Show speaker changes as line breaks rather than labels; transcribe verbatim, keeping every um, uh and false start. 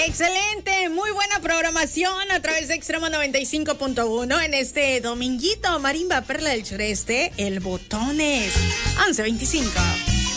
Excelente, muy buena programación a través de Extremo noventa y cinco punto uno en este dominguito. Marimba Perla del Sureste, el Botones, once veinticinco.